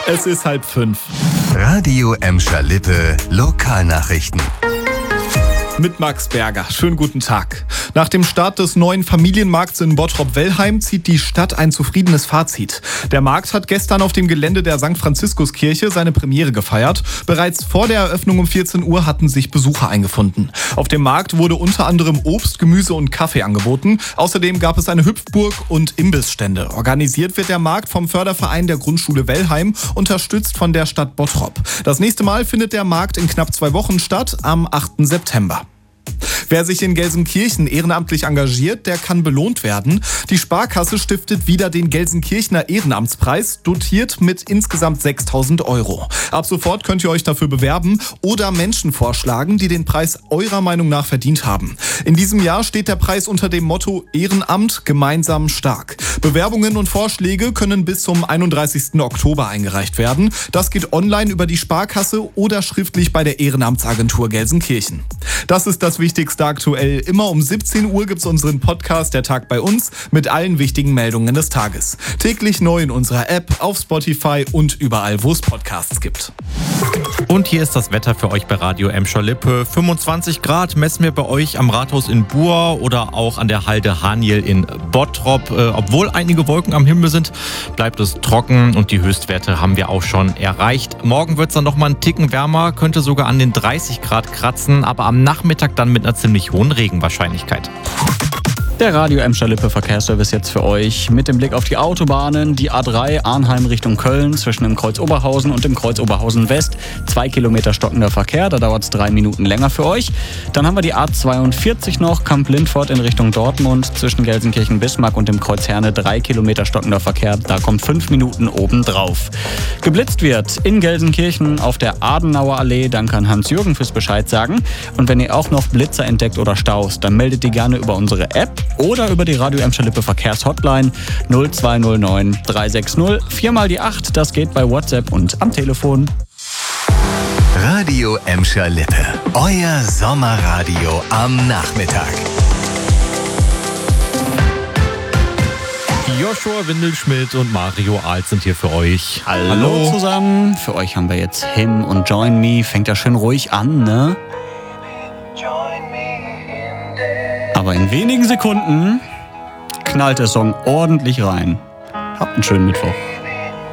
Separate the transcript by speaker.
Speaker 1: Es ist 4:30.
Speaker 2: Radio Emscher Lippe Lokalnachrichten.
Speaker 1: Mit Max Berger. Schönen guten Tag. Nach dem Start des neuen Familienmarkts in Bottrop-Wellheim zieht die Stadt ein zufriedenes Fazit. Der Markt hat gestern auf dem Gelände der St. Franziskuskirche seine Premiere gefeiert. Bereits vor der Eröffnung um 14 Uhr hatten sich Besucher eingefunden. Auf dem Markt wurde unter anderem Obst, Gemüse und Kaffee angeboten. Außerdem gab es eine Hüpfburg und Imbissstände. Organisiert wird der Markt vom Förderverein der Grundschule Wellheim, unterstützt von der Stadt Bottrop. Das nächste Mal findet der Markt in knapp 2 Wochen statt, am 8. September. Wer sich in Gelsenkirchen ehrenamtlich engagiert, der kann belohnt werden. Die Sparkasse stiftet wieder den Gelsenkirchener Ehrenamtspreis, dotiert mit insgesamt 6.000 €. Ab sofort könnt ihr euch dafür bewerben oder Menschen vorschlagen, die den Preis eurer Meinung nach verdient haben. In diesem Jahr steht der Preis unter dem Motto Ehrenamt gemeinsam stark. Bewerbungen und Vorschläge können bis zum 31. Oktober eingereicht werden. Das geht online über die Sparkasse oder schriftlich bei der Ehrenamtsagentur Gelsenkirchen. Das ist das Wichtigste aktuell. Immer um 17 Uhr gibt's unseren Podcast Der Tag bei uns mit allen wichtigen Meldungen des Tages. Täglich neu in unserer App, auf Spotify und überall, wo es Podcasts gibt.
Speaker 3: Und hier ist das Wetter für euch bei Radio Emscher Lippe. 25 Grad messen wir bei euch am Rathaus in Buhr oder auch an der Halde Haniel in Bottrop. Obwohl einige Wolken am Himmel sind, bleibt es trocken und die Höchstwerte haben wir auch schon erreicht. Morgen wird es dann noch mal einen Ticken wärmer, könnte sogar an den 30 Grad kratzen, aber am Nachmittag dann mit einer ziemlich hohen Regenwahrscheinlichkeit.
Speaker 4: Der Radio Emscher Lippe Verkehrsservice jetzt für euch mit dem Blick auf die Autobahnen. Die A3 Arnheim Richtung Köln zwischen dem Kreuz Oberhausen und dem Kreuz Oberhausen West. 2 Kilometer stockender Verkehr, da dauert es 3 Minuten länger für euch. Dann haben wir die A42 noch, Kamp-Lindfort in Richtung Dortmund zwischen Gelsenkirchen-Bismarck und dem Kreuz Herne. 3 Kilometer stockender Verkehr, da kommt 5 Minuten obendrauf. Geblitzt wird in Gelsenkirchen auf der Adenauer Allee. Danke an Hans-Jürgen fürs Bescheid sagen. Und wenn ihr auch noch Blitzer entdeckt oder Staus, dann meldet die gerne über unsere App oder über die Radio Emscher Lippe Verkehrshotline 0209 360 4 mal die 8. Das geht bei WhatsApp und am Telefon.
Speaker 2: Radio Emscher Lippe. Euer Sommerradio am Nachmittag.
Speaker 3: Joshua Windelschmidt und Mario Alt sind hier für euch.
Speaker 4: Hallo zusammen. Für euch haben wir jetzt Him und Join Me. Fängt ja schön ruhig an, ne? Aber in wenigen Sekunden knallt der Song ordentlich rein. Habt einen schönen Mittwoch.